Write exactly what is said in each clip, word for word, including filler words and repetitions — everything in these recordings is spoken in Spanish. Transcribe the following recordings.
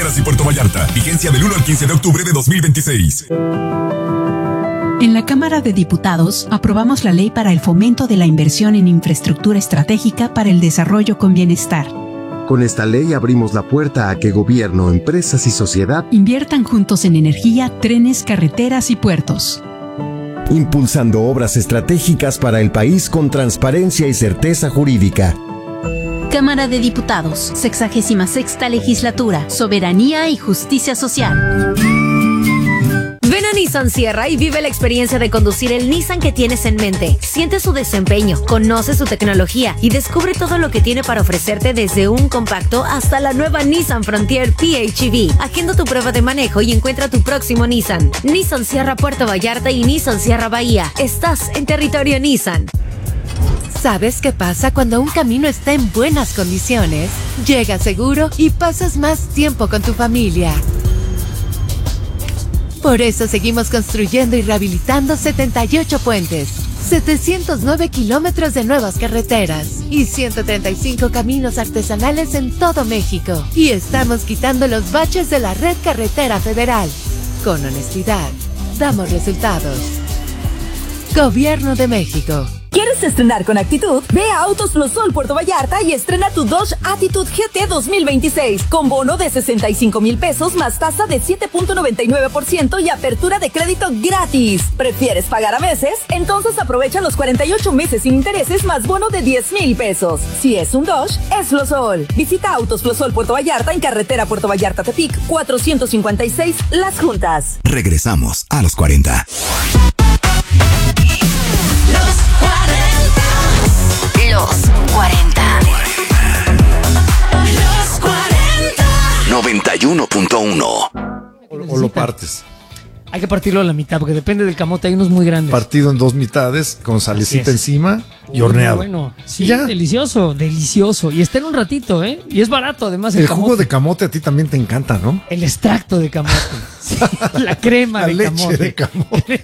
Carreteras y Puerto Vallarta. Vigencia del uno al quince de octubre de dos mil veintiséis. En la Cámara de Diputados aprobamos la ley para el fomento de la inversión en infraestructura estratégica para el desarrollo con bienestar. Con esta ley abrimos la puerta a que gobierno, empresas y sociedad inviertan juntos en energía, trenes, carreteras y puertos. Impulsando obras estratégicas para el país con transparencia y certeza jurídica. Cámara de Diputados, sexagésima sexta legislatura, soberanía y justicia social. Ven a Nissan Sierra y vive la experiencia de conducir el Nissan que tienes en mente. Siente su desempeño, conoce su tecnología y descubre todo lo que tiene para ofrecerte, desde un compacto hasta la nueva Nissan Frontier P H E V. Agenda tu prueba de manejo y encuentra tu próximo Nissan. Nissan Sierra Puerto Vallarta y Nissan Sierra Bahía. Estás en territorio Nissan. ¿Sabes qué pasa cuando un camino está en buenas condiciones? Llegas seguro y pasas más tiempo con tu familia. Por eso seguimos construyendo y rehabilitando setenta y ocho puentes, setecientos nueve kilómetros de nuevas carreteras y ciento treinta y cinco caminos artesanales en todo México. Y estamos quitando los baches de la red carretera federal. Con honestidad, damos resultados. Gobierno de México. ¿Quieres estrenar con actitud? Ve a Autos Plus Sol Puerto Vallarta y estrena tu Dodge Attitude G T dos mil veintiséis con bono de sesenta y cinco mil pesos más tasa de siete punto noventa y nueve por ciento y apertura de crédito gratis. ¿Prefieres pagar a meses? Entonces aprovecha los cuarenta y ocho meses sin intereses más bono de diez mil pesos. Si es un Dodge, es Plus Sol. Visita Autos Plus Sol Puerto Vallarta en carretera Puerto Vallarta Tepic cuatrocientos cincuenta y seis Las Juntas. Regresamos a los cuarenta. Los cuarenta. Los cuarenta. noventa y uno punto uno. O, o lo partes. Hay que partirlo a la mitad, porque depende del camote, hay unos muy grandes. Partido en dos mitades, con salecita encima y horneado. Bueno, sí, ¿Ya? delicioso, delicioso. Y está en un ratito, ¿eh? Y es barato, además. El, el jugo camote. de camote a ti también te encanta, ¿no? El extracto de camote. Sí, la crema la de leche camote. de camote.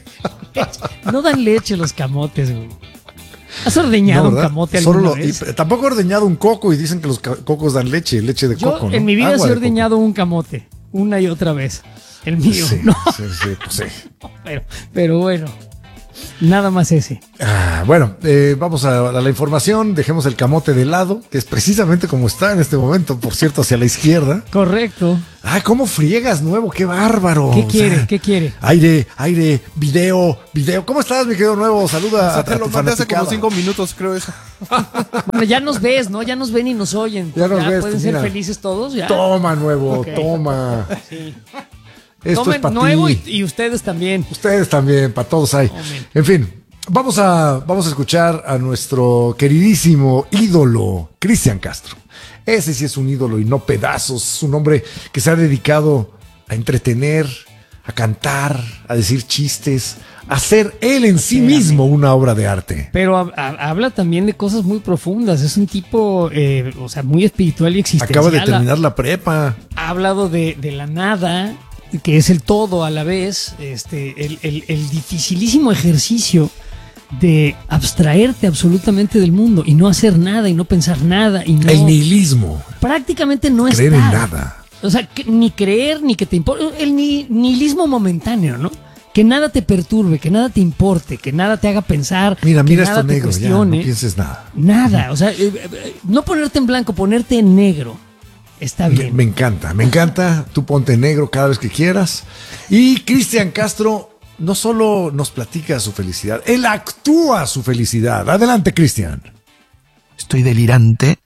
No dan leche los camotes, güey. ¿Has ordeñado No, un camote alguna Solo lo, vez? y, tampoco he ordeñado un coco y dicen que los ca- cocos dan leche, leche de Yo coco, ¿no? en mi vida Agua sí he de ordeñado un camote, una y otra vez. El mío, Sí, ¿no? sí, sí, pues sí. Pero, pero bueno, nada más ese. Ah, bueno, eh, vamos a, a la información. Dejemos el camote de lado, que es precisamente como está en este momento, por cierto, hacia la izquierda. Correcto. Ay, ¿cómo friegas nuevo? ¡Qué bárbaro! ¿Qué O quiere? sea, ¿Qué quiere? Aire, aire, video, video. ¿Cómo estás, mi querido nuevo? Saluda O sea, a, te a lo tu mandé hace fanaticada. como cinco minutos, creo eso. Bueno, ya nos ves, ¿no? Ya nos ven y nos oyen. Ya nos ves, pueden pues, ser mira. felices todos, ya. Toma, nuevo, Ok. toma. Sí. Esto Tomen es para nuevo ti. y, y ustedes también. Ustedes también, para todos hay. Tomen. En fin, vamos a, vamos a escuchar a nuestro queridísimo ídolo, Cristian Castro. Ese sí es un ídolo y no pedazos. Es un hombre que se ha dedicado a entretener, a cantar, a decir chistes, a hacer él en sí mismo una obra de arte. Pero ha- ha- habla también de cosas muy profundas. Es un tipo, eh, o sea, muy espiritual y existencial. Acaba de terminar la prepa. Ha hablado de, de la nada, que es el todo a la vez. Este, el, el- el dificilísimo ejercicio de abstraerte absolutamente del mundo y no hacer nada y no pensar nada y no, El nihilismo. prácticamente no Creer estar. en nada. O sea, que ni creer ni que te importe. El ni- nihilismo momentáneo, ¿no? Que nada te perturbe, que nada te importe, que nada te haga pensar. Mira, que mira nada esto te negro, ya, cuestione. no pienses nada. Nada, o sea, eh, eh, no ponerte en blanco, ponerte en negro. Está Me, bien. me encanta, me encanta. Tú ponte negro cada vez que quieras. Y Cristian Castro no solo nos platica su felicidad, él actúa su felicidad. Adelante, Cristian. Estoy delirante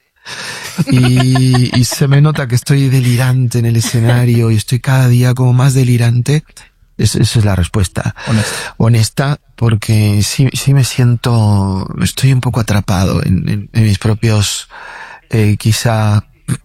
y, y se me nota que estoy delirante en el escenario y estoy cada día como más delirante. Es, esa es la respuesta. Honesta. Honesta, porque sí, sí me siento, estoy un poco atrapado en, en, en mis propios, eh, quizá,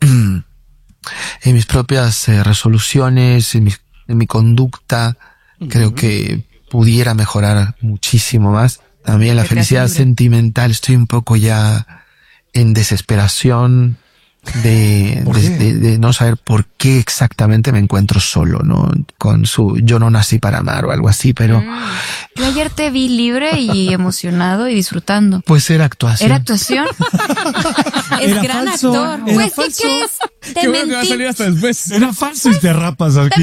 en mis propias eh, resoluciones, en mi, en mi conducta. Creo que pudiera mejorar muchísimo más. También la Que te felicidad asegure. sentimental, estoy un poco ya en desesperación de, ¿Por de, qué? de, de no saber por qué exactamente me encuentro solo, ¿no? Con su yo no nací para amar o algo así, pero Yo ayer te vi libre y emocionado y disfrutando. pues era actuación. ¿Era actuación? Es Era gran falso, actor. era Pues, ¿qué falso. crees? Te Qué bueno que va a mentí. salir hasta después. Era falso y te rapas aquí.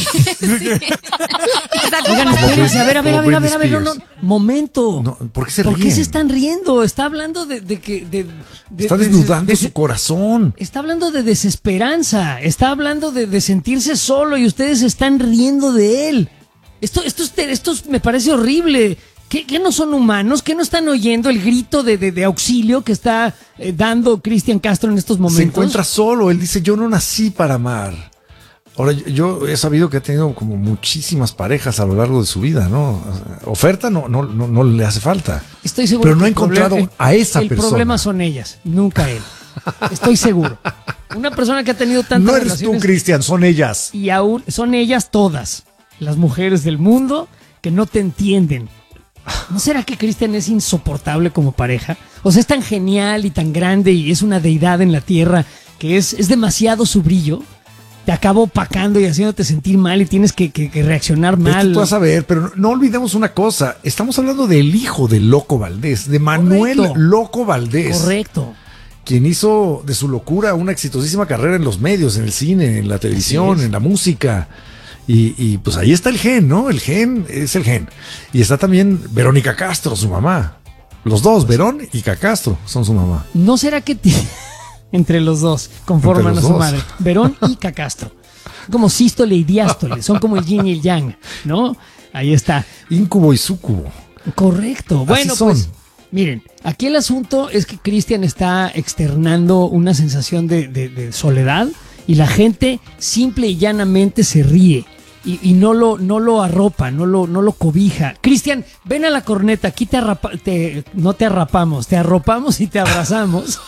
Oigan, espérense, a ver, a ver, a ver, a ver, a ver, no, no, momento. No, ¿por qué se ¿Por qué ríen? se están riendo? Está hablando de, de que... de- de- Está de- desnudando de- su corazón. Está hablando de desesperanza, está hablando de, de sentirse solo y ustedes están riendo de él. Esto, esto, es- esto es- me parece horrible. ¿Qué, qué no son humanos? ¿Qué no están oyendo el grito de, de- de auxilio que está eh, dando Cristian Castro en estos momentos? Se encuentra solo. Él dice, yo no nací para amar. Ahora, yo, yo he sabido que ha tenido como muchísimas parejas a lo largo de su vida, ¿no? Oferta no, no, no, no le hace falta. Estoy seguro. Pero no que ha el encontrado problema- a esa el persona. El problema son ellas, nunca él. Estoy seguro. Una persona que ha tenido tantas No eres tú, relaciones Cristian, son ellas. y aún son ellas todas, las mujeres del mundo que no te entienden. ¿No será que Cristian es insoportable como pareja? O sea, es tan genial y tan grande y es una deidad en la tierra que es, es demasiado su brillo. Te acaba opacando y haciéndote sentir mal y tienes que, que- que reaccionar Es que mal. tú vas a ver, pero no, no olvidemos una cosa. Estamos hablando del hijo de Loco Valdés, de Manuel Correcto. Loco Valdés. Correcto. Quien hizo de su locura una exitosísima carrera en los medios, en el cine, en la televisión, es. en la música. Y, y, pues ahí está el gen, ¿no? El gen es el gen. Y está también Verónica Castro, su mamá. Los dos, Verón y Castro, son su mamá. ¿No será que ti- entre los dos conforman Entre los a su dos. madre? Verón y Cacastro. Como sístole y diástole. Son como el yin y el yang, ¿no? Ahí está. Íncubo y súcubo. Correcto. Bueno, son. pues, miren, aquí el asunto es que Cristian está externando una sensación de, de- de soledad y la gente simple y llanamente se ríe y, y no, lo, no lo arropa, no lo, no lo cobija. Cristian, ven a la corneta, aquí te, arrapa- te no te arrapamos, te arropamos y te abrazamos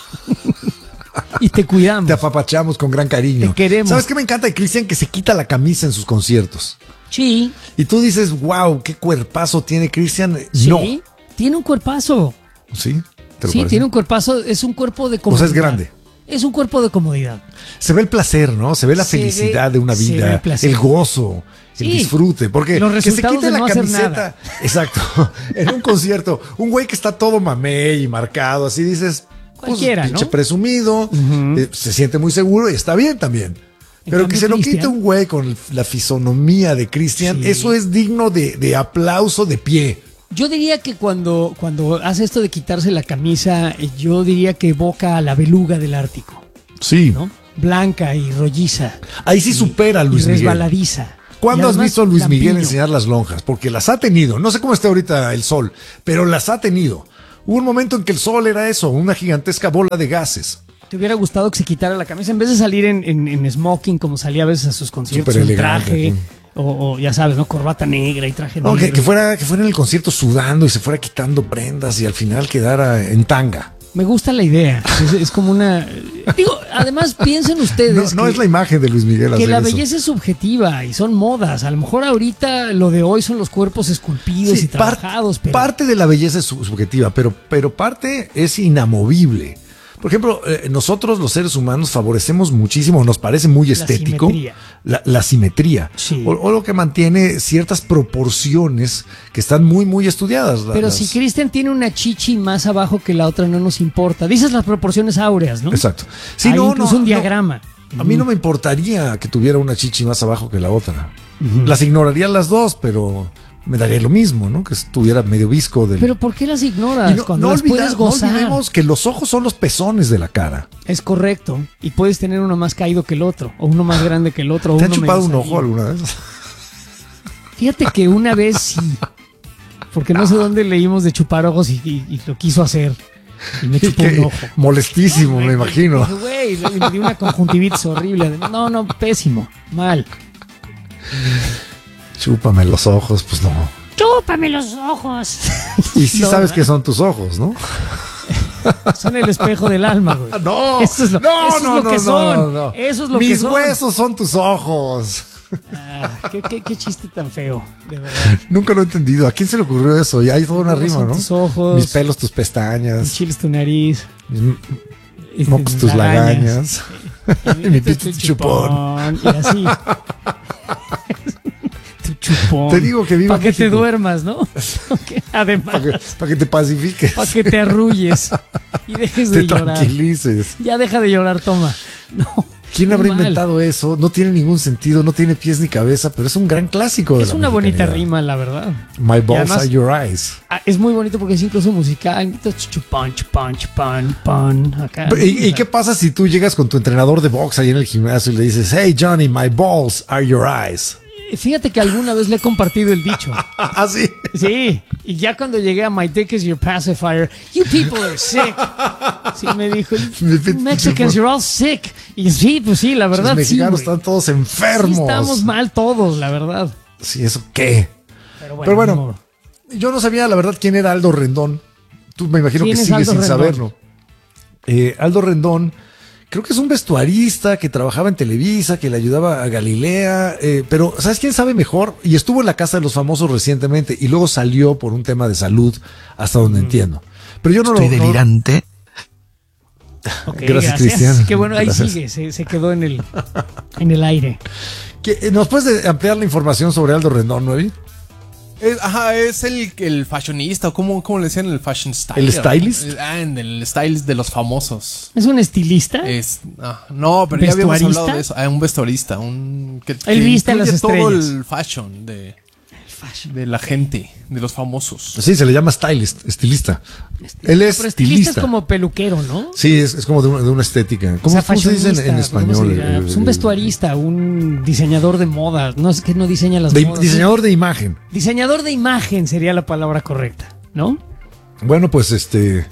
y te cuidamos. Te apapachamos con gran cariño. Te queremos. ¿Sabes qué me encanta de Cristian? Que se quita la camisa en sus conciertos. Sí. Y tú dices, wow, qué cuerpazo tiene Cristian. Sí, No. tiene un cuerpazo. ¿Sí? ¿Te lo Sí, parece? tiene un cuerpazo, es un cuerpo de O comodidad. sea, es grande. Es un cuerpo de comodidad. Se ve el placer, ¿no? Se ve la Se felicidad ve- de una se ve vida, el placer. el gozo, el Sí. disfrute. Porque Los que se resultados quite de la no hacer camiseta. nada. Exacto. En un concierto, un güey que está todo mamey y marcado, así dices, pues, Cualquiera, pinche ¿no? presumido, eh, se siente muy seguro y está bien también. Pero cambio, que se lo quite Cristian- un güey con la fisonomía de Cristian, Sí. eso es digno de, de aplauso de pie. Yo diría que cuando, cuando hace esto de quitarse la camisa, eh, yo diría que evoca a la beluga del Ártico, Sí. ¿no? Blanca y rolliza. Ahí sí supera a y Luis Miguel. resbaladiza. ¿Cuándo Y has además, visto a Luis Miguel lampiño. enseñar las lonjas? Porque las ha tenido. No sé cómo está ahorita el sol, pero las ha tenido. Hubo un momento en que el sol era eso, una gigantesca bola de gases. ¿Te hubiera gustado que se quitara la camisa en vez de salir en, en- en smoking como salía a veces a sus conciertos? Súper en elegante, traje, sí. o, o ya sabes, ¿no? Corbata negra y traje No, negro. que, que fuera, que fuera en el concierto sudando y se fuera quitando prendas y al final quedara en tanga. Me gusta la idea. Es, es como una... Digo, además piensen No, ustedes no que, es la imagen de Luis Miguel que hacer la eso. belleza es subjetiva y son modas. A lo mejor ahorita lo de hoy son los cuerpos esculpidos Sí, y par- trabajados, pero... Parte de la belleza es sub- subjetiva, pero, pero parte es inamovible. Por ejemplo, eh, nosotros los seres humanos favorecemos muchísimo, nos parece muy estético, simetría. la, la simetría, Sí. o, o lo que mantiene ciertas proporciones que están muy, muy estudiadas. la- Pero las- si Cristian tiene una chichi más abajo que la otra, no nos importa. Dices las proporciones áureas, ¿no? Exacto. Sí, Hay no, incluso no, un no. diagrama. A mí no me importaría que tuviera una chichi más abajo que la otra. Las ignoraría las dos, pero me daría lo mismo, ¿no? Que estuviera medio visco del... Pero ¿por qué las ignoras Y no, cuando no las olvida- puedes no gozar? olvidemos que los ojos son los pezones de la cara. Es correcto. Y puedes tener uno más caído que el otro, o uno más grande que el otro. o ¿Te han uno chupado un medio ojo salido. alguna vez? Fíjate que una vez sí. Porque no sé dónde leímos de chupar ojos y, y- y lo quiso hacer. Y me chupó Qué un ojo. molestísimo, me imagino. Dije, Güey, le- me dio una conjuntivitis horrible. No, no, pésimo. Mal. Chúpame los ojos, pues no. Chúpame los ojos. Y sí No, sabes ¿verdad? que son tus ojos, ¿no? Son el espejo del alma, güey. No, Eso es lo, no, eso es no, lo no, que no, son. no, no. Eso es lo Mis que son. huesos son tus ojos. Ah, qué, qué- qué chiste tan feo, de verdad. Nunca lo he entendido. ¿A quién se le ocurrió eso? Y hay toda una Mis rima, son ¿no? tus ojos. Mis pelos, tus Mis pestañas. chiles, tu nariz. Mis Este, mocos, tus lagañas. Y mi Este, pito tu chupón. Y así. Tu chupón. Te digo que viva Para que te México. duermas, ¿no? Ok, además. Para que, para que te pacifiques. Para que te arrulles. y dejes de Te llorar. tranquilices. Ya deja de llorar, toma. No. ¿Quién Muy habrá mal. inventado eso? No tiene ningún sentido, no tiene pies ni cabeza, pero es un gran clásico. De Es la una bonita mexicanidad. rima, la verdad. My Y balls además, are your eyes. ah, es muy bonito porque es incluso musical. Punch, punch, pan, pan. Acá. ¿Y, ¿Y qué pasa si tú llegas con tu entrenador de box ahí en el gimnasio y le dices, hey Johnny, my balls are your eyes? Fíjate que alguna vez le he compartido el dicho. ¿Ah, sí? Sí, y ya cuando llegué a My Dick is Your Pacifier, you people are sick. Sí, me dijo, Mexicans, you're all sick. Y sí, pues sí, la verdad. Los mexicanos sí, güey. están todos enfermos. Sí, estamos mal todos, la verdad. Sí, ¿eso qué? Pero bueno, Pero bueno, no. yo no sabía la verdad quién era Aldo Rendón. Tú me imagino que ¿Quién es sigues Aldo sin Rendón? saberlo. Eh, Aldo Rendón, creo que es un vestuarista que trabajaba en Televisa, que le ayudaba a Galilea, eh, pero ¿sabes quién sabe mejor? Y estuvo en la Casa de los Famosos recientemente y luego salió por un tema de salud, hasta donde Mm. entiendo. Pero yo no Estoy lo... no- delirante. Ok, Gracias, Cristian. Qué bueno, ahí Gracias. sigue, se, se quedó en el, en el aire. ¿Qué- ¿Nos puedes ampliar la información sobre Aldo Rendón, Novi? Es, ajá, es el, el fashionista, o ¿cómo, cómo le decían el fashion style? ¿El stylist? El, ah, en el stylist de los famosos. ¿Es un estilista? Es, ah, no, pero ya habíamos ¿Vestuarista? hablado de eso. Ah, un vestuarista, un que, Él que viste a las incluye todo estrellas. el fashion de, de la gente, de los famosos. Sí, se le llama stylist, estilista. Él es Pero estilista estilista. es como peluquero, ¿no? Sí, es, es como de una, de una estética. ¿Cómo, O sea, cómo se dice en, en fashionista, ¿cómo se español? dirá? Eh, Pues un vestuarista, un diseñador de moda. No es que no diseña las de- modas. diseñador de imagen. Diseñador de imagen sería la palabra correcta, ¿no? Bueno, pues este.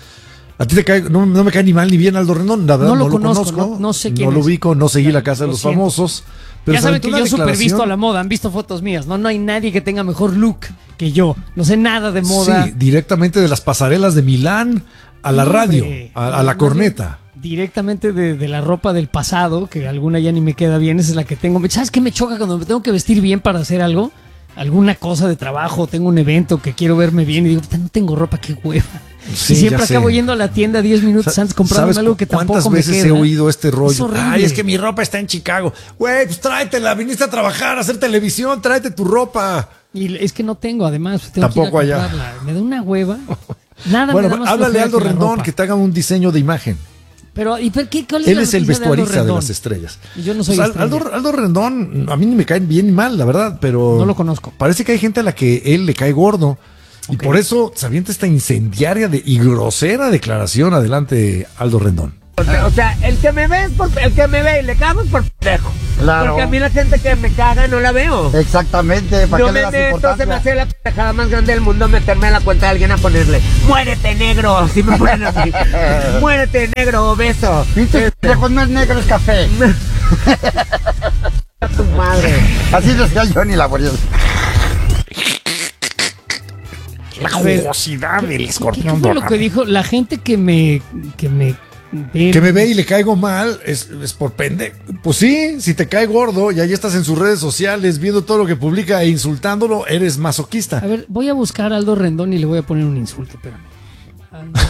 A ti te cae, no, no me cae ni mal ni bien Aldo Rendón, la verdad No no lo lo, conozco, conozco, no- no sé quién no lo es. ubico, no seguí la Casa de Lo los siento. Famosos. Pero Ya se saben aventó que una yo super declaración- visto a la moda, han visto fotos mías, no, no hay nadie que tenga mejor look que yo. No sé nada de moda. Sí, directamente de las pasarelas de Milán a la No, radio, hombre. a, a la Más corneta. bien, Directamente de, de la ropa del pasado, que alguna ya ni me queda bien, esa es la que tengo. ¿Sabes qué me choca cuando me tengo que vestir bien para hacer algo? Alguna cosa de trabajo, tengo un evento que quiero verme bien y digo, "Puta, no tengo ropa, qué hueva". Sí, y siempre ya sé. acabo yendo a la tienda diez minutos Sa- antes comprando ¿Sabes algo que cuántas tampoco me veces queda? he oído este Es rollo? horrible. Ay, es que mi ropa está en Chicago. Güey, pues tráetela, viniste a trabajar, a hacer televisión, tráete tu ropa. Y es que no tengo, además. pues, tengo Tampoco que ir a allá. comprarla. Me da una hueva. Nada Bueno, me da más háblale a flojera Aldo que la Rendón ropa. que te haga un diseño de imagen. Pero, ¿y por qué? ¿Cuál es Él la es el noticia de Aldo vestuarista de, Rendón? las estrellas. Y yo no soy Pues, Al- estrella. Aldo, Aldo Rendón, a mí ni me cae bien ni mal, la verdad, pero... No lo conozco. Parece que hay gente a la que él le cae gordo. Y por eso se avienta esta incendiaria de, y grosera declaración adelante Aldo Rendón. O sea, el que me ve es por, el que me ve y le cago es por pendejo. Claro. Porque a mí la gente que me caga no la veo. Exactamente, ¿para No qué le me das meto, se me importancia? hace la pendejada más grande del mundo meterme a la cuenta de alguien a ponerle ¡muérete, negro! Así me ponen así. ¡Muérete, negro, obeso! Pinche pendejo, no es negro, es café. A tu madre. Así decía Johnny Laboriel. La A ver, jugosidad del ¿Qué escorpión fue lo dorado. que dijo? La gente que me, que me ve. Que me ve y le caigo mal es, es por pende. Pues sí, si te cae gordo y ahí estás en sus redes sociales viendo todo lo que publica e insultándolo, eres masoquista. A ver, voy a buscar a Aldo Rendón y le voy a poner un insulto, espérame. Aldo-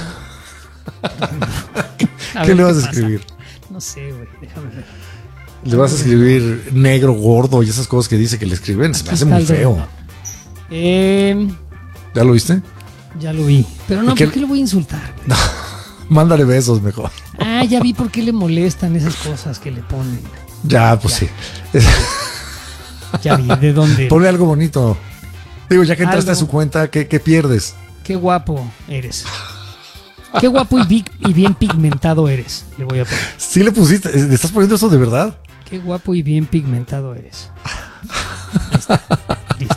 A ¿Qué ver le vas a pasa. escribir? No sé, güey, déjame ver. Le vas a escribir negro, gordo y esas cosas que dice que le escriben. Se me Aquí hace está muy Aldo feo. Rendón. Eh, ¿Ya lo viste? ya lo vi. Pero no, ¿Y qué- ¿por qué le voy a insultar? Mándale besos mejor. Ah, ya vi por qué le molestan esas cosas que le ponen. Ya, pues sí. Ya vi, ¿de dónde? Ponle algo bonito. Digo, ya que entraste Algo. a su cuenta, ¿qué, qué pierdes? Qué guapo eres. Qué guapo y, big- y bien pigmentado eres. Le voy a poner. ¿Sí le pusiste? ¿Le estás poniendo eso de verdad? Qué guapo y bien pigmentado eres. Listo. Listo.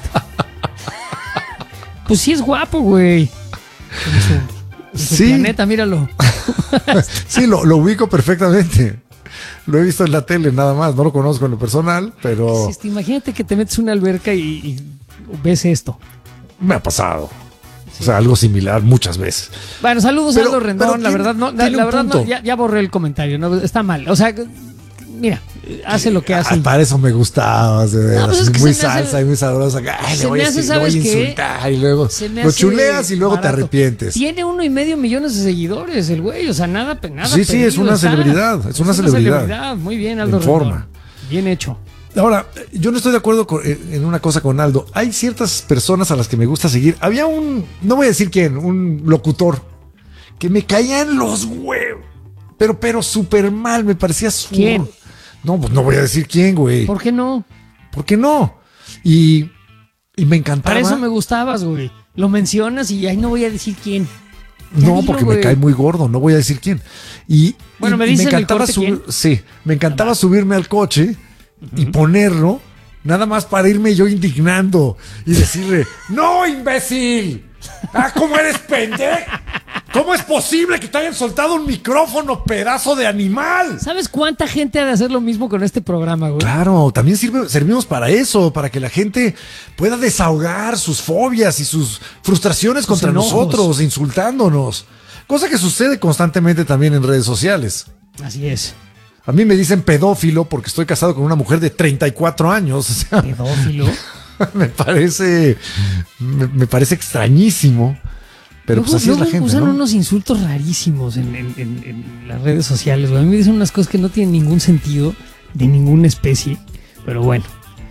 Pues sí es guapo, güey. En su, en su Sí. planeta, míralo. Sí, lo, lo ubico perfectamente. Lo he visto en la tele nada más. No lo conozco en lo personal, pero Este, imagínate que te metes en una alberca y, y ves esto. me ha pasado. O sea, algo similar muchas veces. Bueno, saludos Pero- a Aldo Rendón. pero La tiene- verdad, no, la, tiene la un verdad no, punto. ya, ya borré el comentario. No, está mal. O sea, mira, hace lo que hace. Ah, para eso me gustaba, de veras. pues es que muy se me hace- salsa y muy sabrosa. Ay, se le voy me a, hace, decir, le voy a ¿sabes qué? insultar y luego Se me lo hace chuleas y luego te barato. arrepientes. Tiene uno y medio millones de seguidores el güey, o sea, nada, pe- nada Sí, sí, es perdido una está. celebridad, es una celebridad. Muy bien, Aldo En forma. Rendón. Bien hecho. Ahora, yo no estoy de acuerdo con- en una cosa con Aldo. Hay ciertas personas a las que me gusta seguir. Había un, no voy a decir quién, un locutor que me caían los huevos. Pero, pero súper mal, me parecía su... ¿Quién? No, pues no voy a decir quién, güey. ¿Por qué no? ¿Por qué no? Y, y me encantaba. Para eso me gustabas, güey. Lo mencionas y ahí no voy a decir quién. Ya No, dilo, porque güey. me cae muy gordo, no voy a decir quién. Y, Bueno, y- me y dicen el encantaba corte subir, quién. sí, me encantaba subirme al coche y ponerlo, nada más para irme yo indignando y decirle, ¡no, imbécil! ¡Ah, cómo eres pendejo! ¿Cómo es posible que te hayan soltado un micrófono, pedazo de animal? ¿Sabes cuánta gente ha de hacer lo mismo con este programa, güey? Claro, también sirve, servimos para eso, para que la gente pueda desahogar sus fobias y sus frustraciones Sus contra enojos. nosotros, insultándonos. Cosa que sucede constantemente también en redes sociales. Así es. A mí me dicen pedófilo porque estoy casado con una mujer de treinta y cuatro años. O sea, ¿Pedófilo? me parece, me, me parece extrañísimo. Pero Luego- pues así es la luego gente, usan ¿no? unos insultos rarísimos en, en- en- en las redes sociales, güey. A mí me dicen unas cosas que no tienen ningún sentido de ninguna especie, pero bueno.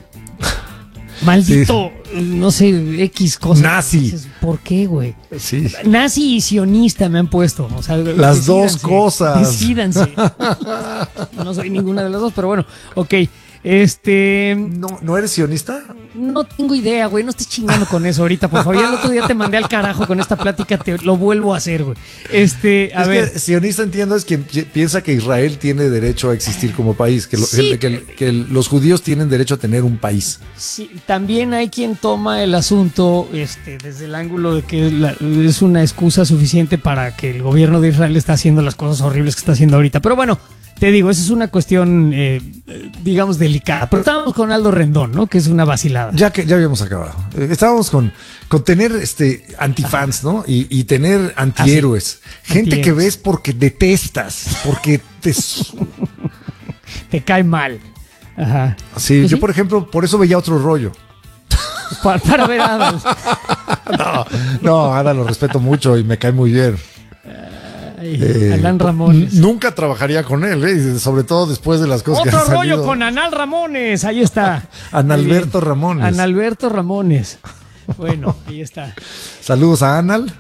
Maldito, no sé, X cosas. Nazi. Dices, ¿por qué, güey? Sí. Nazi y sionista me han puesto. O sea, Las dos decídanse, cosas. Decídanse. No soy ninguna de las dos, pero bueno, ok. Este. ¿No, ¿no eres sionista? No tengo idea, güey. No estés chingando con eso ahorita, por favor. Ya el otro día te mandé al carajo con esta plática, te lo vuelvo a hacer, güey. Este, a es ver. que sionista, entiendo, es quien pi- piensa que Israel tiene derecho a existir como país, que, lo- Sí. que- que- que los judíos tienen derecho a tener un país. Sí, también hay quien toma el asunto este, desde el ángulo de que la- es una excusa suficiente para que el gobierno de Israel está haciendo las cosas horribles que está haciendo ahorita. Pero bueno, te digo, esa es una cuestión, eh, eh, digamos, delicada. Pero estábamos con Aldo Rendón, ¿no? Que es una vacilada. Ya que ya habíamos acabado. Eh, Estábamos con, con tener este antifans, ¿no? Y, y tener antihéroes. Gente que Antihéroes. ves porque detestas, porque te... su- Te cae mal. Ajá. Sí, Pues yo sí, por ejemplo, por eso veía otro rollo. para, para ver a Adams. No, no, Ada lo respeto mucho y me cae muy bien. Ay, Eh, Alan Ramones. n- Nunca trabajaría con él, ¿eh? Sobre todo después de las cosas que Otro han rollo salido. con Anal Ramones. Ahí está. Analberto Muy bien. Ramones. Analberto Ramones. Bueno, ahí está. Saludos a Anal.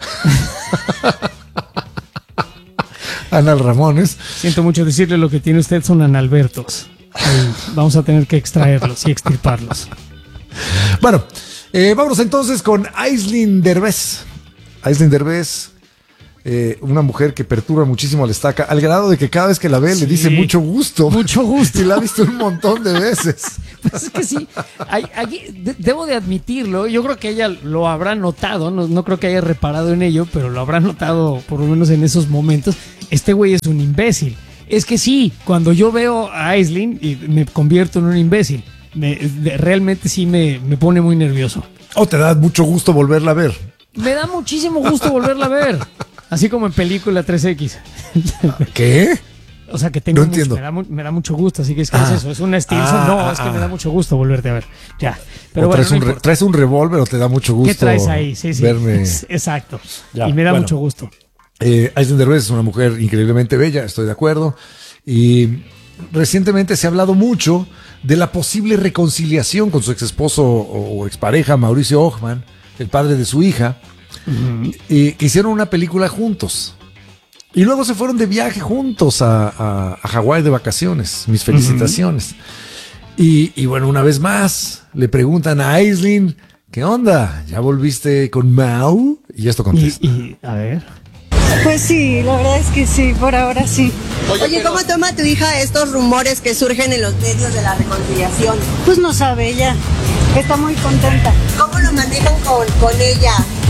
Anal Ramones. Siento mucho decirle, lo que tiene usted son analbertos. Ahí vamos a tener que extraerlos y extirparlos. Bueno, eh, vámonos entonces con Aislinn Derbez. Aislinn Derbez, eh, una mujer que perturba muchísimo a la estaca, al grado de que cada vez que la ve le dice mucho gusto. Mucho gusto. Y la ha visto un montón de veces. Pues es que sí, hay- hay- de- debo de admitirlo, yo creo que ella lo habrá notado, no, no creo que haya reparado en ello, pero lo habrá notado por lo menos en esos momentos. Este güey es un imbécil. Es que sí, cuando yo veo a Aislinn y me convierto en un imbécil, me- de- realmente sí me, me pone muy nervioso. O te da mucho gusto volverla a ver. Me da muchísimo gusto volverla a ver, así como en película tres equis. ¿Qué? O sea, que tengo No mucho- entiendo. me, da, mu- me da mucho gusto, así que es que Ah. es eso, es una estilo. Ah, no, ah, es que me ah. da mucho gusto volverte a ver. Ya. Pero O bueno, traes, no un re- importa. traes un revólver o te da mucho gusto ¿Qué traes ahí? Sí, sí. verme. Exacto. Ya, y me da bueno. mucho gusto. Eh, Aislinn Derbez es una mujer increíblemente bella, estoy de acuerdo. Y recientemente se ha hablado mucho de la posible reconciliación con su ex esposo o, o expareja Mauricio Ockman, el padre de su hija, y que hicieron una película juntos. Y luego se fueron de viaje juntos a, a, a Hawái de vacaciones. Mis felicitaciones. y, y bueno, una vez más le preguntan a Aislinn, ¿qué onda? ¿Ya volviste con Mau? Y esto contesta. Y, y, a ver. Pues sí, la verdad es que sí, por ahora sí. Oye, ¿cómo toma tu hija estos rumores que surgen en los medios de la reconciliación? Pues no sabe ella, está muy contenta. ¿Cómo lo manejan con, con ella?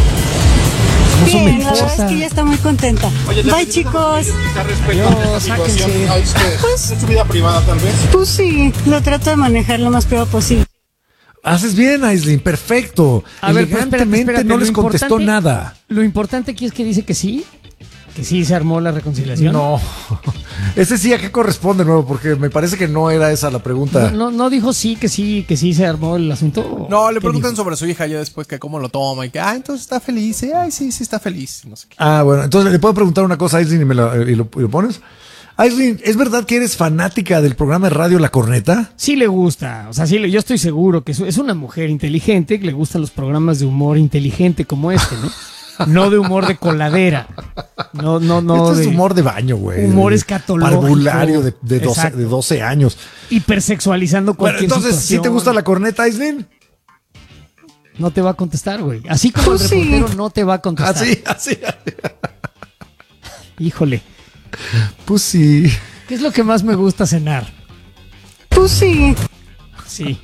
Bien, la verdad es que ella está muy contenta. Bye, chicos. Yo, sáquense. Pues, ¿Es su vida privada tal vez? pues sí, lo trato de manejar lo más privado posible. Haces bien, Aislinn, perfecto. A ver, pero espérate, Elegantemente espérate, no lo les contestó importante- nada. Lo importante aquí es que dice que sí, que sí se armó la reconciliación. No. Ese sí, ¿a qué corresponde, nuevo? Porque me parece que no era esa la pregunta. No, no, no dijo sí, que sí, que sí se armó el asunto. No, le ¿Qué preguntan dijo? sobre su hija ya después que cómo lo toma y que, ah, entonces está feliz. Y, ay, sí, sí está feliz. No sé qué. Ah, bueno, entonces le puedo preguntar una cosa a Aislinn y, me la- y lo, y lo pones. Aislinn, ¿es verdad que eres fanática del programa de radio La Corneta? Sí le gusta, o sea, sí, le- yo estoy seguro que es, es una mujer inteligente, que le gustan los programas de humor inteligente como este, ¿no? no de humor de coladera. No, no, no. Esto de es humor de baño, güey. Humor escatológico. Parvulario de, de, doce, de doce años. Hipersexualizando cualquier Bueno, entonces, situación. ¿sí te gusta la corneta, Aislinn? No te va a contestar, güey. Así como Pues el sí. reportero no te va a contestar. Así, así, así. Híjole. Pues sí. ¿Qué es lo que más me gusta cenar? Pues sí. Sí.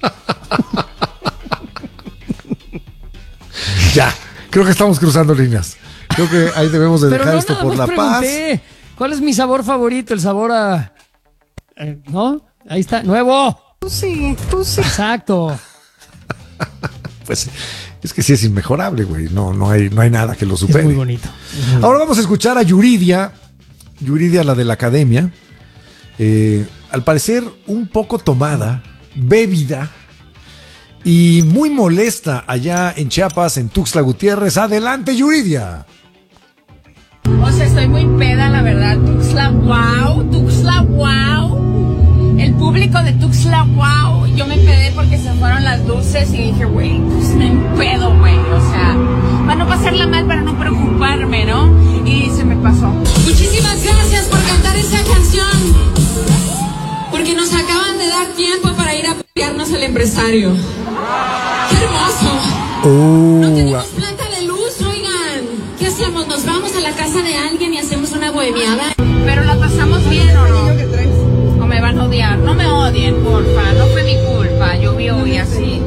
Ya, creo que estamos cruzando líneas. Creo que ahí debemos de Pero dejar no, esto nada por más la paz. pregunté, ¿cuál es mi sabor favorito? El sabor a... eh, ¿No? Ahí está. ¡Nuevo! Pues sí, pues sí. Exacto. Pues es que sí es inmejorable, güey. No, no hay, no hay nada que lo supere. Es muy bonito. Es muy Ahora vamos a escuchar a Yuridia. Yuridia, la de la academia. Eh, al parecer, un poco tomada, bébida y muy molesta allá en Chiapas, en Tuxtla Gutiérrez. Adelante, Yuridia. O sea, estoy muy peda, la verdad. Tuxtla, wow. Tuxtla, wow. El público de Tuxtla, wow. Yo me pedé porque se fueron las luces y dije, güey, pues me empedo, güey. O sea, para no pasarla mal, para no preocuparme, ¿no? Y se me pasó. Muchísimas gracias por cantar esa canción. Porque nos acaban de dar tiempo para ir a pelearnos al empresario. ¡Qué hermoso! Uh, No tenemos planta de luz, oigan. ¿Qué hacemos? ¿Nos vamos a la casa de alguien y hacemos una bohemiada? Pero la pasamos bien, ¿o no? O me van a odiar. No me odien, porfa. No fue mi culpa. Llovió y así.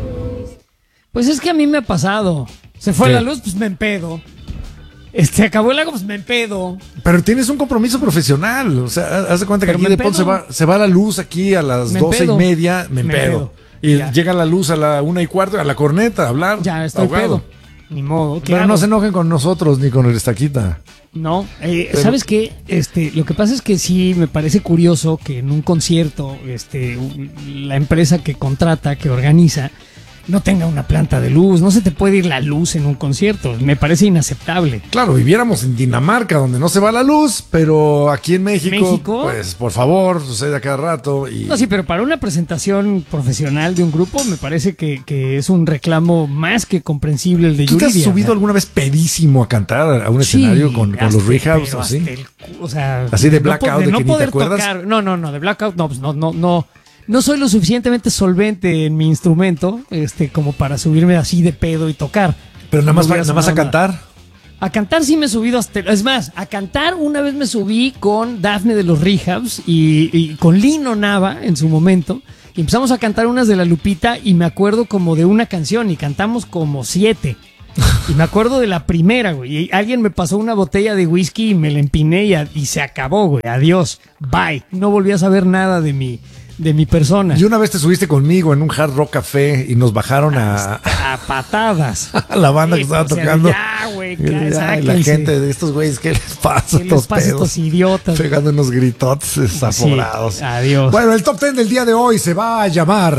Pues es que a mí me ha pasado. Se fue ¿Qué? la luz, pues me empedo. Este, acabó el agua, pues me empedo. Pero tienes un compromiso profesional. O sea, haz de cuenta que Pero aquí me de pronto se empedo. va, se va la luz aquí a las Me doce empedo. y media. Me Me empedo. empedo. Y Ya. llega la luz a la una y cuarto, a la corneta, a hablar. Ya estoy ahogado. pedo. Ni modo. ¿qué Pero hago? no se enojen con nosotros ni con el estaquita. No, eh, Pero- ¿sabes qué? Este, lo que pasa es que sí me parece curioso que en un concierto, este, un- la empresa que contrata, que organiza, no tenga una planta de luz. No se te puede ir la luz en un concierto. Me parece inaceptable. Claro, viviéramos en Dinamarca donde no se va la luz, pero aquí en México, ¿México? pues por favor, sucede a cada rato. Y... No, sí, pero para una presentación profesional de un grupo me parece que, que es un reclamo más que comprensible el de ¿Tú te has Yuridia. subido alguna vez pedísimo a cantar a un Sí, escenario con, con hasta- los rehabs pero así? hasta el cu- o sea, Así de no blackout, po- de no que ni te poder acuerdas. tocar. No, no, no, de blackout no, pues no, no, no. No soy lo suficientemente solvente en mi instrumento, este, como para subirme así de pedo y tocar. Pero nada más, No hubiera nada más a sonado cantar. A cantar sí me he subido hasta... Es más, a cantar una vez me subí con Dafne de los Rehabs y, y con Lino Nava en su momento. Y empezamos a cantar unas de la Lupita y me acuerdo como de una canción y cantamos como siete. Y me acuerdo de la primera, güey. Y alguien me pasó una botella de whisky y me la empiné y, a- y se acabó, güey. Adiós. Bye. No volví a saber nada de mi, de mi persona. Y una vez te subiste conmigo en un Hard Rock Café y nos bajaron a, A patadas. a la banda que Sí, estaba o sea, tocando. ya, güey, Y ya, la- y la sáquense. gente de estos güeyes, ¿qué les pasa? ¿Qué les Estos pasa a pedos? estos idiotas? Pegando unos gritotes desaforados. Sí, adiós. Bueno, el top ten del día de hoy se va a llamar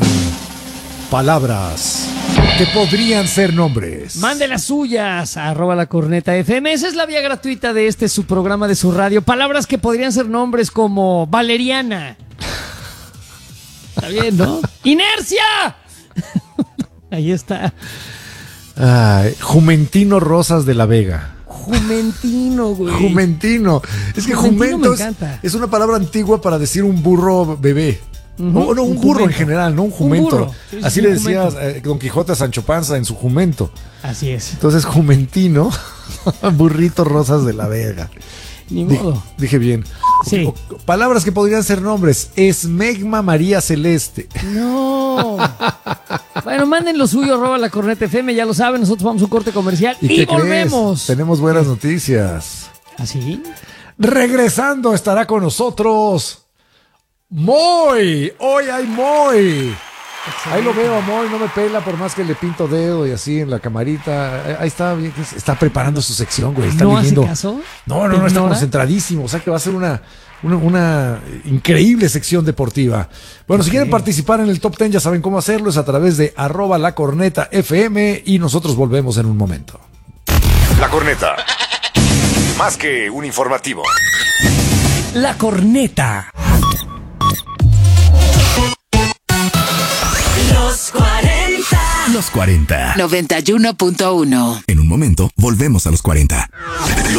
palabras que podrían ser nombres. Mande las suyas a arroba la corneta F M. Esa es la vía gratuita de este su programa de su radio. Palabras que podrían ser nombres como Valeriana. Está bien, ¿no? ¡Inercia! Ahí está. Ay, Jumentino Rosas de la Vega. Jumentino, güey. Jumentino. Es que Jumentino jumento me es, encanta. es una palabra antigua para decir un burro bebé. Ujú, O no, un, un burro en jumento. general, no un jumento. burro. Sí, sí, Así sí, le un decía jumento. eh, Don Quijote a Sancho Panza en su jumento. Así es. Entonces, Jumentino, burrito Rosas de la Vega. Ni Di- modo. Dije bien. Sí. O- o- palabras que podrían ser nombres. Esmegma María Celeste. No. Bueno, manden lo suyo, arroba la corneta F M, ya lo saben, nosotros vamos a un corte comercial y, qué volvemos. crees? Tenemos buenas noticias. ¿Así? Regresando estará con nosotros Moy. Hoy hay Moy. Ahí lo veo a Moy, no me pela por más que le pinto dedo y así en la camarita. Ahí está, bien, está preparando su sección, güey. Está ¿No hace viviendo. caso? No, no, no, está ¿Ignora? concentradísimo. O sea que va a ser una, una, una increíble sección deportiva. Bueno, si quieren participar en el top ten, ya saben cómo hacerlo. Es a través de arroba la corneta F M y nosotros volvemos en un momento. La corneta. Más que un informativo. La corneta. Los cuarenta. Los cuarenta. noventa y uno punto uno. En un momento, volvemos a los cuarenta.